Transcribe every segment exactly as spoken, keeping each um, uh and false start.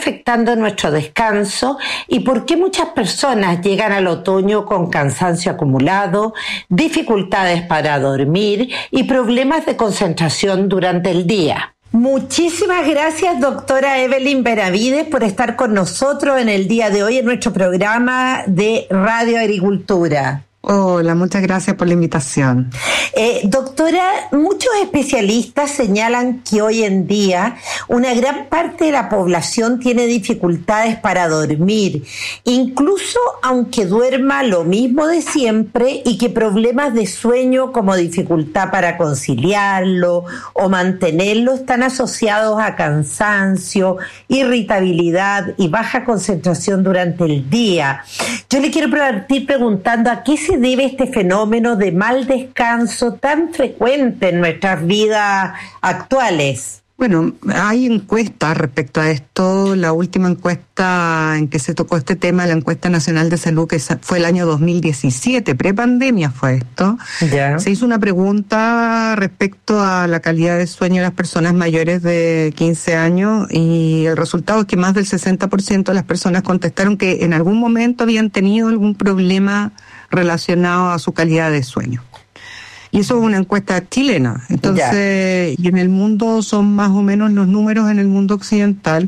afectando nuestro descanso y por qué muchas personas llegan al otoño con cansancio acumulado, dificultades para dormir y problemas de concentración durante el día. Muchísimas gracias, doctora Evelyn Benavides, por estar con nosotros en el día de hoy en nuestro programa de Radio Agricultura. Hola, muchas gracias por la invitación. Eh, doctora, muchos especialistas señalan que hoy en día una gran parte de la población tiene dificultades para dormir, incluso aunque duerma lo mismo de siempre, y que problemas de sueño como dificultad para conciliarlo o mantenerlo están asociados a cansancio, irritabilidad y baja concentración durante el día. Yo le quiero partir preguntando a qué se debe este fenómeno de mal descanso tan frecuente en nuestras vidas actuales. Bueno, hay encuestas respecto a esto. La última encuesta en que se tocó este tema, la encuesta nacional de salud, que fue el año dos mil diecisiete, prepandemia fue esto. Yeah. Se hizo una pregunta respecto a la calidad de sueño de las personas mayores de quince años y el resultado es que más del sesenta por ciento de las personas contestaron que en algún momento habían tenido algún problema relacionado a su calidad de sueño. Y eso es una encuesta chilena. Entonces, yeah. y en el mundo son más o menos los números en el mundo occidental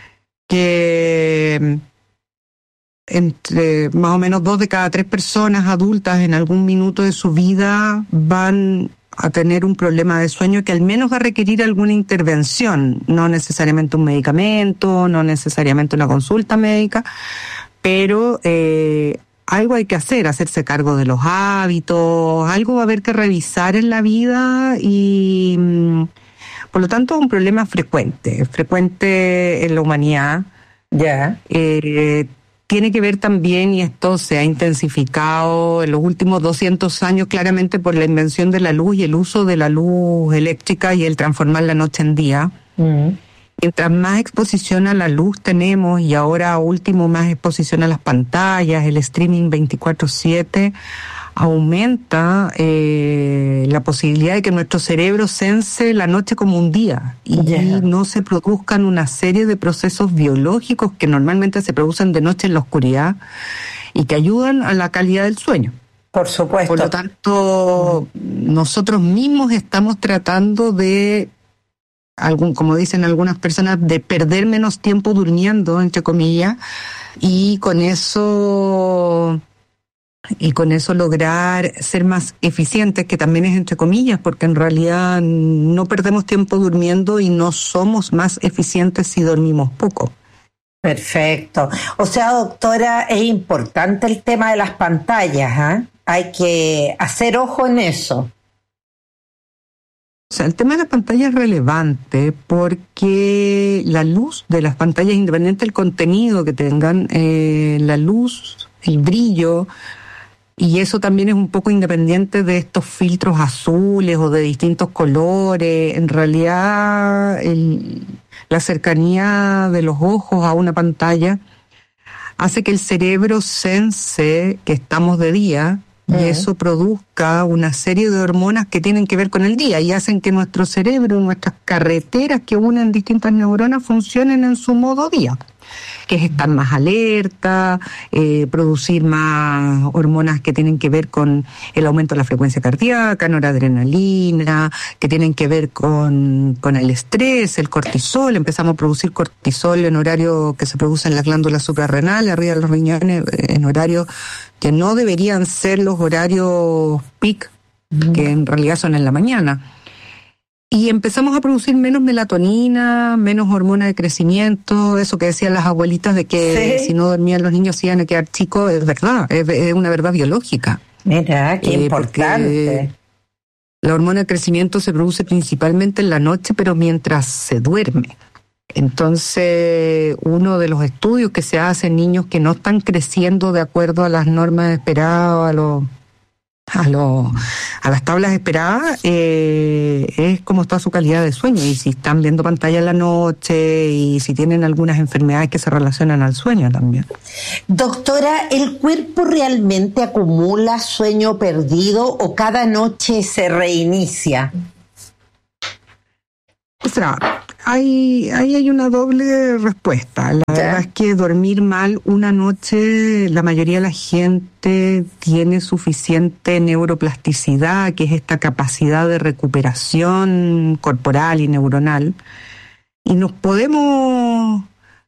que entre más o menos dos de cada tres personas adultas en algún minuto de su vida van a tener un problema de sueño que al menos va a requerir alguna intervención, no necesariamente un medicamento, no necesariamente una consulta médica, pero eh, algo hay que hacer, hacerse cargo de los hábitos, algo va a haber que revisar en la vida y por lo tanto es un problema frecuente, frecuente en la humanidad. Ya. Yeah. Eh, tiene que ver también, y esto se ha intensificado en los últimos doscientos años claramente por la invención de la luz y el uso de la luz eléctrica y el transformar la noche en día. Mm. Mientras más exposición a la luz tenemos y ahora último más exposición a las pantallas, el streaming veinticuatro siete, aumenta eh, la posibilidad de que nuestro cerebro sense la noche como un día y yeah. no se produzcan una serie de procesos biológicos que normalmente se producen de noche en la oscuridad y que ayudan a la calidad del sueño. Por supuesto. Por lo tanto, nosotros mismos estamos tratando de algún, como dicen algunas personas, de perder menos tiempo durmiendo, entre comillas, y con eso y con eso lograr ser más eficientes, que también es entre comillas, porque en realidad no perdemos tiempo durmiendo y no somos más eficientes si dormimos poco. Perfecto. O sea, doctora, es importante el tema de las pantallas, ¿eh? Hay que hacer ojo en eso. O sea, el tema de la pantalla es relevante porque la luz de las pantallas, independiente del contenido que tengan, eh, la luz, el brillo, y eso también es un poco independiente de estos filtros azules o de distintos colores. En realidad, el, la cercanía de los ojos a una pantalla hace que el cerebro sense que estamos de día, y eso produzca una serie de hormonas que tienen que ver con el día y hacen que nuestro cerebro, nuestras carreteras que unen distintas neuronas funcionen en su modo día, que es estar más alerta, eh, producir más hormonas que tienen que ver con el aumento de la frecuencia cardíaca, noradrenalina, que tienen que ver con, con el estrés, el cortisol. Empezamos a producir cortisol en horario que se produce en las glándulas suprarrenales, arriba de los riñones, en horarios que no deberían ser los horarios peak, mm. que en realidad son en la mañana. Y empezamos a producir menos melatonina, menos hormona de crecimiento, eso que decían las abuelitas de que sí. si no dormían los niños se iban a quedar chicos, es verdad, es, es una verdad biológica. Mira, qué eh, importante. La hormona de crecimiento se produce principalmente en la noche, pero mientras se duerme. Entonces, uno de los estudios que se hace en niños que no están creciendo de acuerdo a las normas esperadas, a los a los a las tablas esperadas, eh, es cómo está su calidad de sueño y si están viendo pantalla en la noche y si tienen algunas enfermedades que se relacionan al sueño también. Doctora, ¿el cuerpo realmente acumula sueño perdido o cada noche se reinicia? O sea, Hay, ahí hay una doble respuesta. La verdad es que dormir mal una noche, la mayoría de la gente tiene suficiente neuroplasticidad, que es esta capacidad de recuperación corporal y neuronal, y nos podemos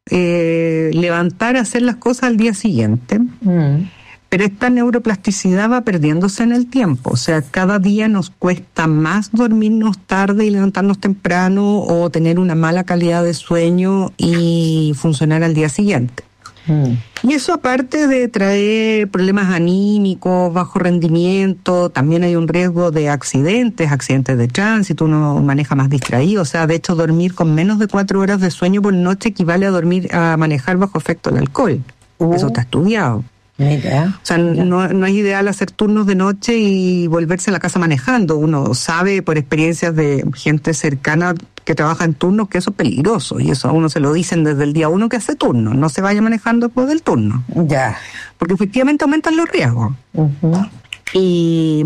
eh, levantar a hacer las cosas al día siguiente. Mm. Pero esta neuroplasticidad va perdiéndose en el tiempo, o sea, cada día nos cuesta más dormirnos tarde y levantarnos temprano, o tener una mala calidad de sueño y funcionar al día siguiente. Mm. Y eso, aparte de traer problemas anímicos, bajo rendimiento, también hay un riesgo de accidentes, accidentes de tránsito, uno maneja más distraído, o sea, de hecho dormir con menos de cuatro horas de sueño por noche equivale a dormir, a manejar bajo efecto del alcohol. Uh. Eso está estudiado. Mira, o sea, mira. No, no es ideal hacer turnos de noche y volverse a la casa manejando. Uno sabe por experiencias de gente cercana que trabaja en turnos que eso es peligroso, y eso a uno se lo dicen desde el día uno que hace turno. No se vaya manejando después del turno. Ya. Porque efectivamente aumentan los riesgos. Uh-huh. Y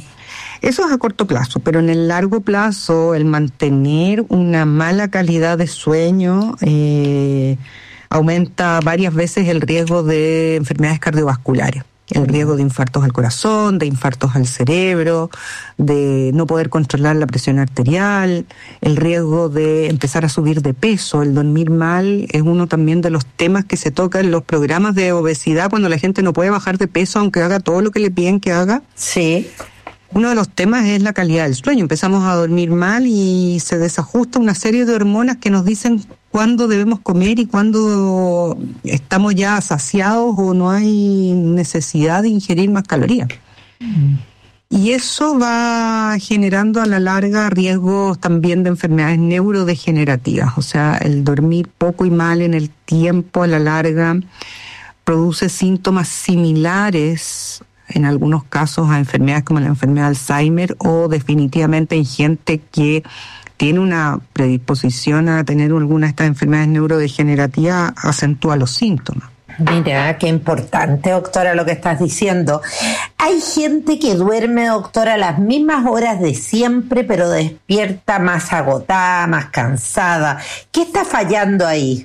eso es a corto plazo, pero en el largo plazo el mantener una mala calidad de sueño eh, aumenta varias veces el riesgo de enfermedades cardiovasculares, el riesgo de infartos al corazón, de infartos al cerebro, de no poder controlar la presión arterial, el riesgo de empezar a subir de peso. El dormir mal es uno también de los temas que se toca en los programas de obesidad, cuando la gente no puede bajar de peso aunque haga todo lo que le piden que haga. Sí. Uno de los temas es la calidad del sueño. Empezamos a dormir mal y se desajusta una serie de hormonas que nos dicen cuándo debemos comer y cuándo estamos ya saciados o no hay necesidad de ingerir más calorías. Mm. Y eso va generando a la larga riesgos también de enfermedades neurodegenerativas. O sea, el dormir poco y mal en el tiempo a la larga produce síntomas similares en algunos casos a enfermedades como la enfermedad de Alzheimer, o definitivamente en gente que tiene una predisposición a tener alguna de estas enfermedades neurodegenerativas, acentúa los síntomas. Mira, qué importante, doctora, lo que estás diciendo. Hay gente que duerme, doctora, a las mismas horas de siempre, pero despierta más agotada, más cansada. ¿Qué está fallando ahí?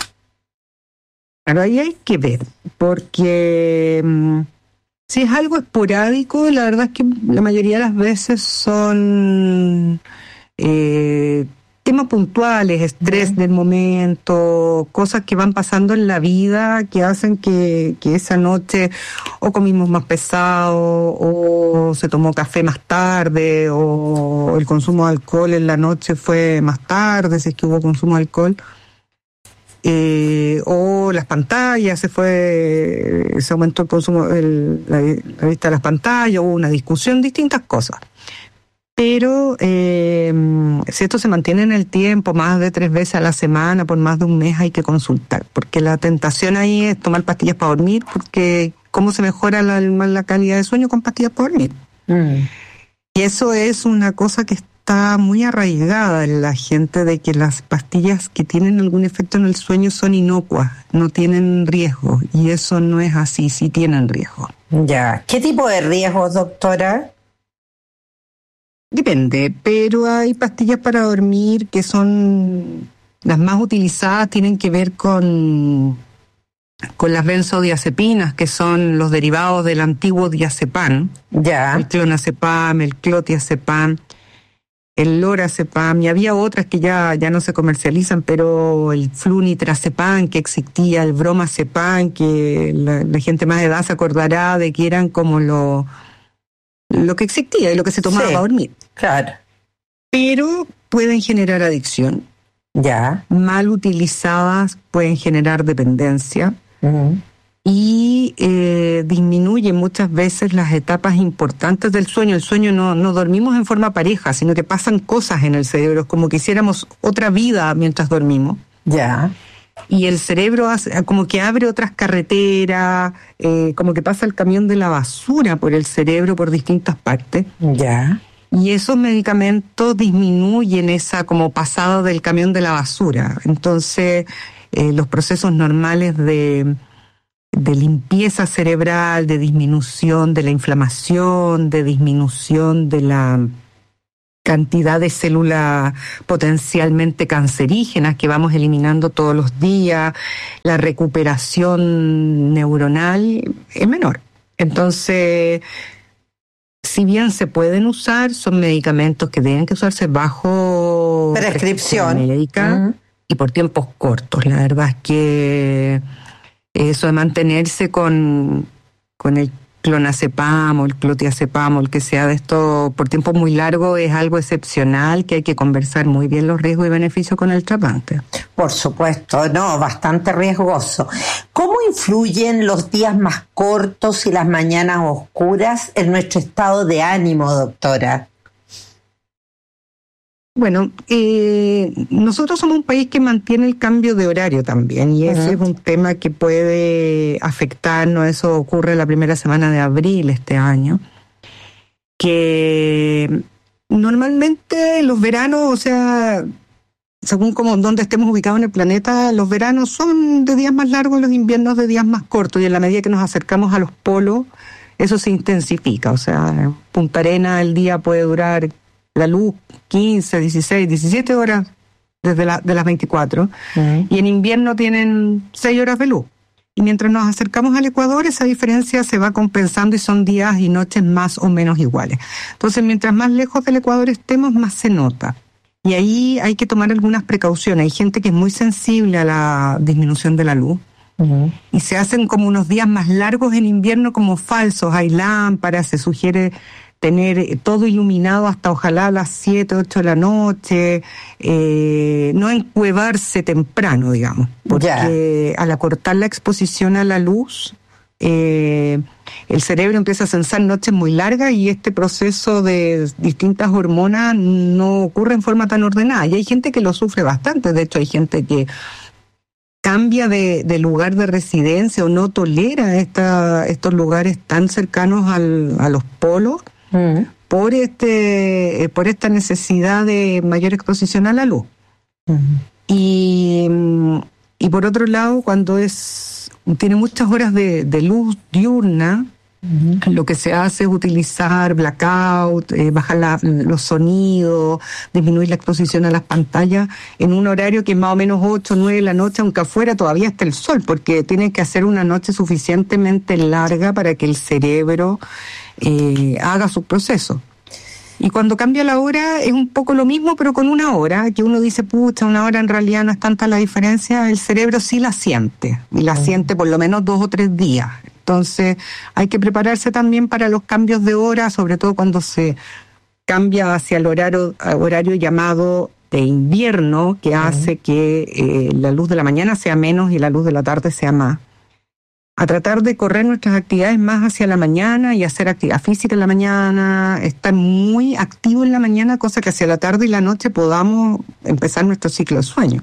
Pero ahí hay que ver, porque Mmm, si es algo esporádico, la verdad es que la mayoría de las veces son eh, temas puntuales, estrés del momento, cosas que van pasando en la vida que hacen que, que esa noche o comimos más pesado, o se tomó café más tarde, o el consumo de alcohol en la noche fue más tarde, si es que hubo consumo de alcohol. Eh, o las pantallas, se fue, se aumentó el consumo, el, la, la vista de las pantallas, hubo una discusión, distintas cosas. Pero eh, si esto se mantiene en el tiempo, más de tres veces a la semana, por más de un mes, hay que consultar, porque la tentación ahí es tomar pastillas para dormir, porque ¿cómo se mejora la, la calidad de sueño? Con pastillas para dormir. Mm. Y eso es una cosa que está muy arraigada en la gente, de que las pastillas que tienen algún efecto en el sueño son inocuas, no tienen riesgo, y eso no es así, sí tienen riesgo. Ya. ¿Qué tipo de riesgos, doctora? Depende, pero hay pastillas para dormir que son las más utilizadas, tienen que ver con, con las benzodiazepinas, que son los derivados del antiguo diazepam. Ya. El clonazepam, el clotiazepam, el lorazepam, y había otras que ya, ya no se comercializan, pero el flunitrazepam que existía, el bromazepam, que la, la gente más de edad se acordará de que eran como lo, lo que existía y lo que se tomaba, sí, para dormir. Claro. Pero pueden generar adicción. Ya. Mal utilizadas pueden generar dependencia. Uh-huh. Y eh, disminuye muchas veces las etapas importantes del sueño. El sueño no, no dormimos en forma pareja, sino que pasan cosas en el cerebro, es como que hiciéramos otra vida mientras dormimos. Ya. Y el cerebro hace, como que abre otras carreteras, eh, como que pasa el camión de la basura por el cerebro por distintas partes. Ya. Y esos medicamentos disminuyen esa como pasada del camión de la basura. Entonces, eh, los procesos normales de de limpieza cerebral, de disminución de la inflamación, de disminución de la cantidad de células potencialmente cancerígenas que vamos eliminando todos los días, la recuperación neuronal es menor. Entonces, si bien se pueden usar, son medicamentos que deben que usarse bajo prescripción médica uh-huh. y por tiempos cortos. La verdad es que eso de mantenerse con, con el clonazepam o el clotiazepam o el que sea de esto por tiempo muy largo es algo excepcional que hay que conversar muy bien los riesgos y beneficios con el tratante. Por supuesto, no, bastante riesgoso. ¿Cómo influyen los días más cortos y las mañanas oscuras en nuestro estado de ánimo, doctora? Bueno, eh, nosotros somos un país que mantiene el cambio de horario también y ese uh-huh. es un tema que puede afectarnos. Eso ocurre la primera semana de abril este año, que normalmente los veranos, o sea, según como donde estemos ubicados en el planeta, los veranos son de días más largos y los inviernos de días más cortos, y en la medida que nos acercamos a los polos, eso se intensifica. O sea, en Punta Arenas el día puede durar la luz quince, dieciséis, diecisiete horas desde la, de las veinticuatro, uh-huh. y en invierno tienen seis horas de luz. Y mientras nos acercamos al Ecuador, esa diferencia se va compensando y son días y noches más o menos iguales. Entonces, mientras más lejos del Ecuador estemos, más se nota. Y ahí hay que tomar algunas precauciones. Hay gente que es muy sensible a la disminución de la luz, uh-huh. y se hacen como unos días más largos en invierno como falsos. Hay lámparas, se sugiere tener todo iluminado hasta ojalá a las siete, ocho de la noche, eh, no encuevarse temprano, digamos, porque yeah. al acortar la exposición a la luz, eh, el cerebro empieza a sensar noches muy largas y este proceso de distintas hormonas no ocurre en forma tan ordenada. Y hay gente que lo sufre bastante, de hecho hay gente que cambia de, de lugar de residencia o no tolera esta, estos lugares tan cercanos al, a los polos, Uh-huh. por este por esta necesidad de mayor exposición a la luz. Uh-huh. Y, y por otro lado, cuando es tiene muchas horas de, de luz diurna, uh-huh. lo que se hace es utilizar blackout, eh, bajar la, los sonidos, disminuir la exposición a las pantallas en un horario que es más o menos ocho, nueve de la noche, aunque afuera todavía está el sol, porque tiene que hacer una noche suficientemente larga para que el cerebro Eh, haga su proceso. Y cuando cambia la hora es un poco lo mismo, pero con una hora, que uno dice, pucha, una hora en realidad no es tanta la diferencia, el cerebro sí la siente, y la uh-huh. siente por lo menos dos o tres días. Entonces hay que prepararse también para los cambios de hora, sobre todo cuando se cambia hacia el horario, horario llamado de invierno, que uh-huh. hace que eh, la luz de la mañana sea menos y la luz de la tarde sea más. A tratar de correr nuestras actividades más hacia la mañana y hacer actividad física en la mañana, estar muy activo en la mañana, cosa que hacia la tarde y la noche podamos empezar nuestro ciclo de sueño.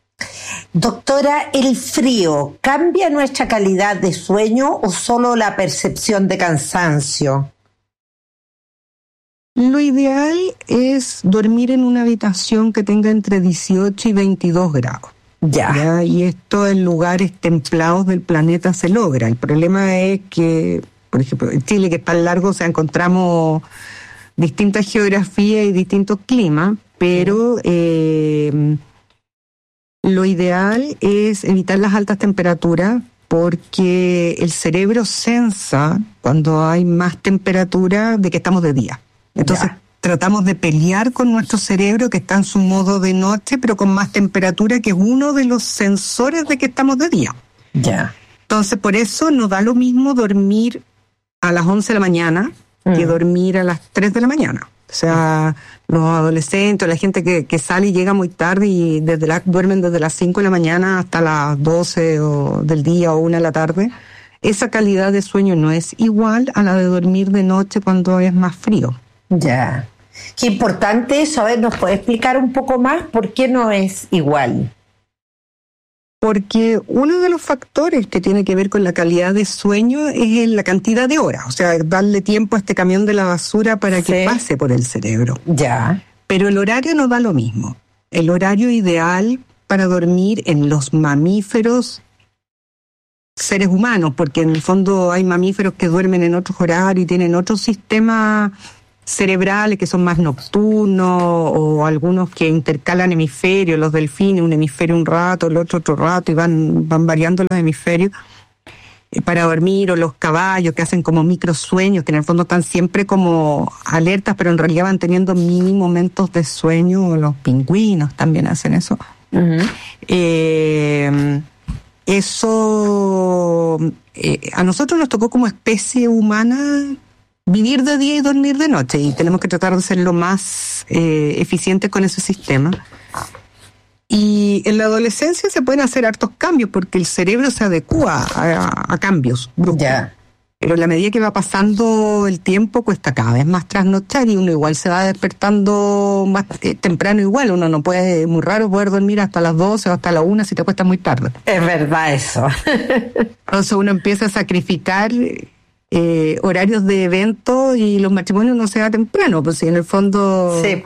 Doctora, ¿el frío cambia nuestra calidad de sueño o solo la percepción de cansancio? Lo ideal es dormir en una habitación que tenga entre dieciocho y veintidós grados. Ya. ya. Y esto en lugares templados del planeta se logra. El problema es que, por ejemplo, en Chile, que es tan largo, o sea, encontramos distintas geografías y distintos climas, pero eh, lo ideal es evitar las altas temperaturas porque el cerebro sensa cuando hay más temperatura de que estamos de día. Entonces, ya. tratamos de pelear con nuestro cerebro que está en su modo de noche, pero con más temperatura, que es uno de los sensores de que estamos de día. Ya. Entonces, por eso nos da lo mismo dormir a las once de la mañana mm. que dormir a las tres de la mañana. O sea, los adolescentes, la gente que, que sale y llega muy tarde y desde la, duermen desde las cinco de la mañana hasta las doce o del día o una de la tarde, esa calidad de sueño no es igual a la de dormir de noche cuando es más frío. Ya. Qué importante eso. A ver, ¿nos puede explicar un poco más por qué no es igual? Porque uno de los factores que tiene que ver con la calidad de sueño es la cantidad de horas, o sea, darle tiempo a este camión de la basura para que sí. pase por el cerebro. Ya. Pero el horario no da lo mismo. El horario ideal para dormir en los mamíferos seres humanos, porque en el fondo hay mamíferos que duermen en otros horarios y tienen otro sistema cerebrales que son más nocturnos, o algunos que intercalan hemisferios, los delfines, un hemisferio un rato, el otro otro rato, y van, van variando los hemisferios eh, para dormir, o los caballos que hacen como microsueños, que en el fondo están siempre como alertas, pero en realidad van teniendo mini momentos de sueño, o los pingüinos también hacen eso. Uh-huh. Eh, eso eh, a nosotros nos tocó como especie humana vivir de día y dormir de noche, y tenemos que tratar de ser lo más eh, eficientes con ese sistema. Y en la adolescencia se pueden hacer hartos cambios porque el cerebro se adecua a, a cambios bruscos. Yeah. Pero a la medida que va pasando el tiempo cuesta cada vez más trasnochar, y uno igual se va despertando más eh, temprano igual. Uno no puede, es muy raro poder dormir hasta las doce o hasta la una si te cuesta muy tarde. Es verdad eso. Entonces uno empieza a sacrificar Eh, horarios de eventos, y los matrimonios no se da temprano, pues si en el fondo sí.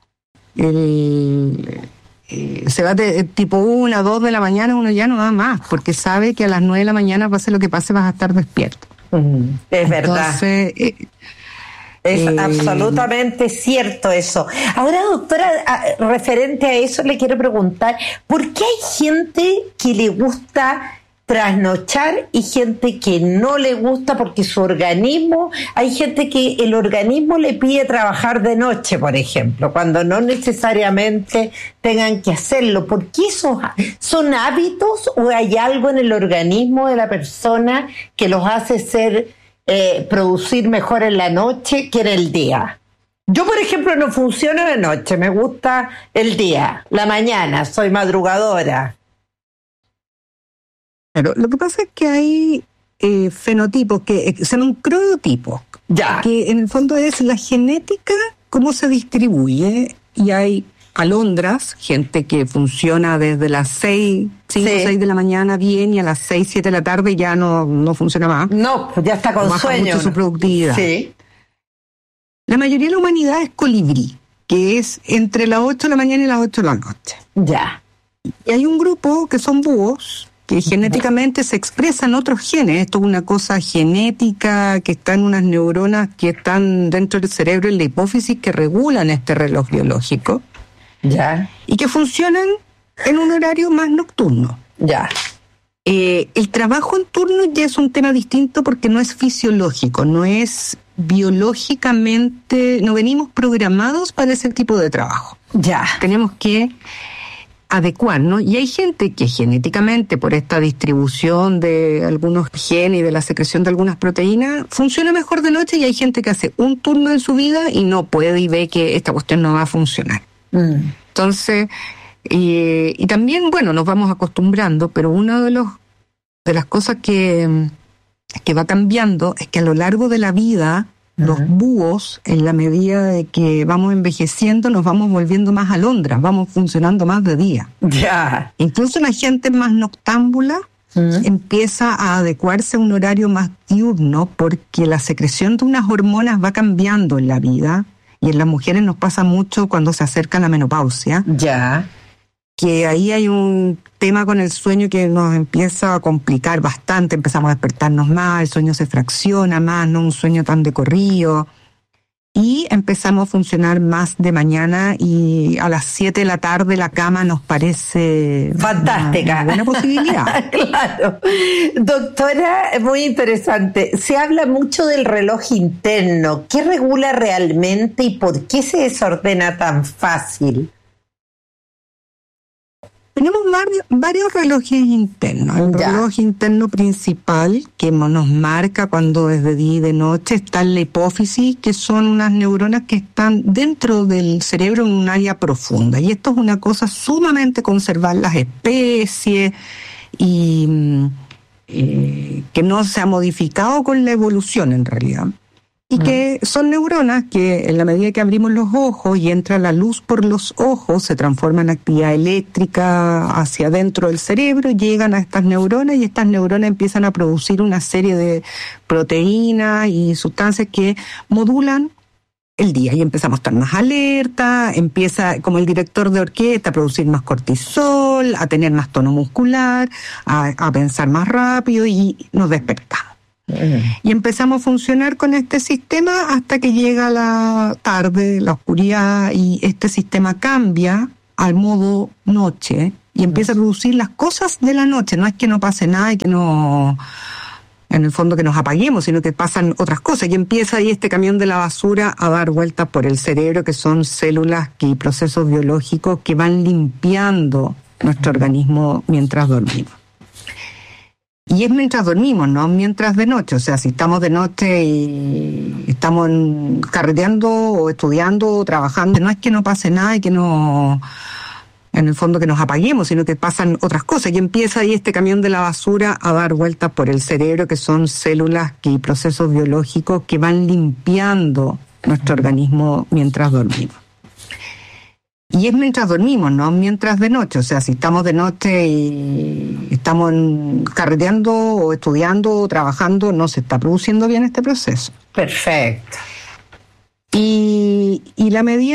el, eh, se va de tipo una, dos de la mañana, uno ya no da más, porque sabe que a las nueve de la mañana, pase lo que pase, vas a estar despierto. Mm, es verdad. Entonces, eh, es eh, absolutamente cierto eso. Ahora, doctora, a, referente a eso le quiero preguntar, ¿por qué hay gente que le gusta trasnochar y gente que no le gusta porque su organismo, hay gente que el organismo le pide trabajar de noche, por ejemplo, cuando no necesariamente tengan que hacerlo? ¿Por qué esos son hábitos, o hay algo en el organismo de la persona que los hace ser eh, producir mejor en la noche que en el día? Yo, por ejemplo, no funciono de noche, me gusta el día, la mañana, soy madrugadora. Pero lo que pasa es que hay eh, fenotipos que se llaman cronotipo, ya. que en el fondo es la genética, cómo se distribuye, y hay alondras, gente que funciona desde las seis, cinco, sí. seis de la mañana bien, y a las seis, siete de la tarde ya no, no funciona más. No, pues ya está con baja sueño. Mucho ¿no? su productividad. Sí. La mayoría de la humanidad es colibrí, que es entre las ocho de la mañana y las ocho de la noche. Ya. Y hay un grupo que son búhos, que genéticamente se expresan otros genes. Esto es una cosa genética que está en unas neuronas que están dentro del cerebro, en la hipófisis, que regulan este reloj biológico. Ya. Y que funcionan en un horario más nocturno. Ya. Eh, el trabajo en turno ya es un tema distinto porque no es fisiológico, no es biológicamente, no venimos programados para ese tipo de trabajo. Ya. Tenemos que adecuar, ¿no? Y hay gente que genéticamente, por esta distribución de algunos genes y de la secreción de algunas proteínas, funciona mejor de noche, y hay gente que hace un turno en su vida y no puede y ve que esta cuestión no va a funcionar. Mm. Entonces, y, y también, bueno, nos vamos acostumbrando, pero una de los de las cosas que, que va cambiando es que a lo largo de la vida, uh-huh. los búhos, en la medida de que vamos envejeciendo, nos vamos volviendo más alondras, vamos funcionando más de día. Ya. Yeah. Incluso la gente más noctámbula uh-huh. empieza a adecuarse a un horario más diurno, porque la secreción de unas hormonas va cambiando en la vida, y en las mujeres nos pasa mucho cuando se acerca la menopausia. Ya. Yeah. Que ahí hay un tema con el sueño que nos empieza a complicar bastante, empezamos a despertarnos más, el sueño se fracciona más, no un sueño tan de corrido, y empezamos a funcionar más de mañana, y a las siete de la tarde la cama nos parece fantástica, una, una buena posibilidad. Claro. Doctora, muy interesante. Se habla mucho del reloj interno. ¿Qué regula realmente y por qué se desordena tan fácil? Tenemos varios, varios relojes internos. El ya. reloj interno principal, que nos marca cuando es de día y de noche, está en la hipófisis, que son unas neuronas que están dentro del cerebro en un área profunda. Y esto es una cosa sumamente conservar las especies, y eh, que no se ha modificado con la evolución en realidad. Y que son neuronas que, en la medida que abrimos los ojos y entra la luz por los ojos, se transforman en actividad eléctrica hacia adentro del cerebro, llegan a estas neuronas, y estas neuronas empiezan a producir una serie de proteínas y sustancias que modulan el día, y empezamos a estar más alerta, empieza, como el director de orquesta, a producir más cortisol, a tener más tono muscular, a, a pensar más rápido, y nos despertamos. Y empezamos a funcionar con este sistema hasta que llega la tarde, la oscuridad, y este sistema cambia al modo noche y empieza a producir las cosas de la noche. No es que no pase nada y que no, en el fondo, que nos apaguemos, sino que pasan otras cosas. Y empieza ahí este camión de la basura a dar vueltas por el cerebro, que son células y procesos biológicos que van limpiando nuestro organismo mientras dormimos. Y es mientras dormimos, no mientras de noche. O sea, si estamos de noche y estamos carreteando o estudiando o trabajando, no es que no pase nada y que no, en el fondo, que nos apaguemos, sino que pasan otras cosas. Y empieza ahí este camión de la basura a dar vueltas por el cerebro, que son células y procesos biológicos que van limpiando nuestro organismo mientras dormimos. Y es mientras dormimos, no mientras de noche. O sea, si estamos de noche y estamos carreteando o estudiando o trabajando, no se está produciendo bien este proceso. Perfecto. Y, y la medida